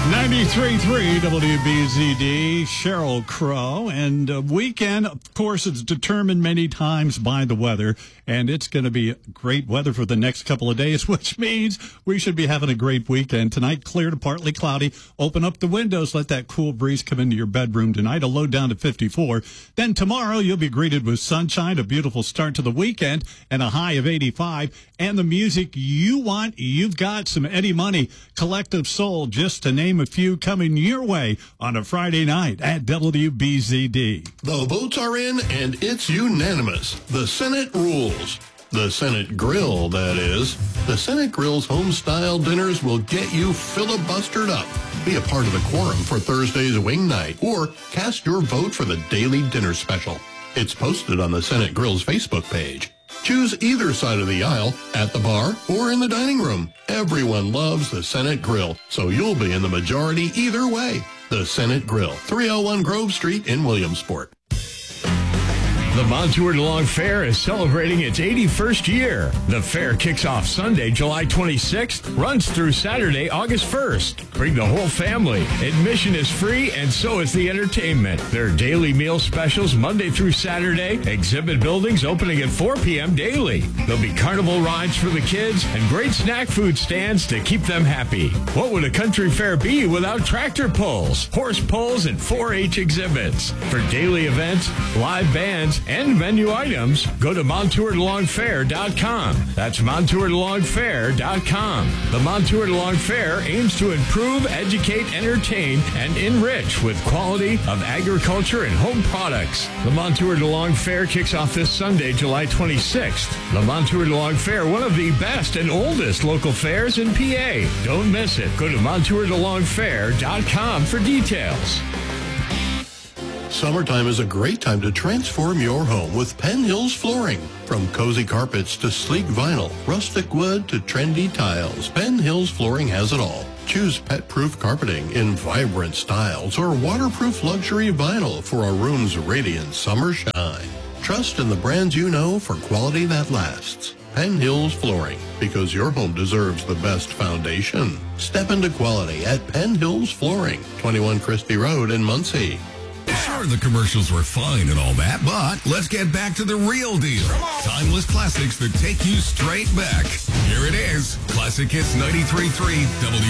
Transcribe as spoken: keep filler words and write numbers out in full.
ninety-three point three W B Z D, Sheryl Crow. And uh, weekend, of course, it's determined many times by the weather. And it's going to be great weather for the next couple of days, which means we should be having a great weekend. Tonight, clear to partly cloudy. Open up the windows. Let that cool breeze come into your bedroom tonight. A low down to fifty-four. Then tomorrow, you'll be greeted with sunshine, a beautiful start to the weekend, and a high of eighty-five. And the music you want, you've got some Eddie Money, Collective Soul, just to name a few, coming your way on a Friday night at W B Z D. The votes are in, and it's unanimous. The Senate rules. The Senate Grill, that is. The Senate Grill's home-style dinners will get you filibustered up. Be a part of the quorum for Thursday's wing night, or cast your vote for the daily dinner special. It's posted on the Senate Grill's Facebook page. Choose either side of the aisle, at the bar or in the dining room. Everyone loves the Senate Grill, so you'll be in the majority either way. The Senate Grill, three oh one Grove Street in Williamsport. The Montour DeLong Fair is celebrating its eighty-first year. The fair kicks off Sunday, July twenty-sixth, runs through Saturday, August first. Bring the whole family. Admission is free, and so is the entertainment. There are daily meal specials Monday through Saturday, exhibit buildings opening at four p.m. daily. There'll be carnival rides for the kids and great snack food stands to keep them happy. What would a country fair be without tractor pulls, horse pulls, and four H exhibits? For daily events, live bands, and menu items, go to Montour DeLong Fair dot com. That's Montour DeLong Fair dot com. The Montour DeLong Fair aims to improve, educate, entertain, and enrich with quality of agriculture and home products. The Montour DeLong Fair kicks off this Sunday, July twenty-sixth. The Montour DeLong Fair, one of the best and oldest local fairs in P A. Don't miss it. Go to Montour DeLong Fair dot com for details. Summertime is a great time to transform your home with Penn Hills Flooring. From cozy carpets to sleek vinyl, rustic wood to trendy tiles, Penn Hills Flooring has it all. Choose pet-proof carpeting in vibrant styles or waterproof luxury vinyl for a room's radiant summer shine. Trust in the brands you know for quality that lasts. Penn Hills Flooring, because your home deserves the best foundation. Step into quality at Penn Hills Flooring, twenty-one Christie Road in Muncie. Sure, the commercials were fine and all that, but let's get back to the real deal. Timeless classics that take you straight back. Here it is, Classic Hits ninety-three point three W.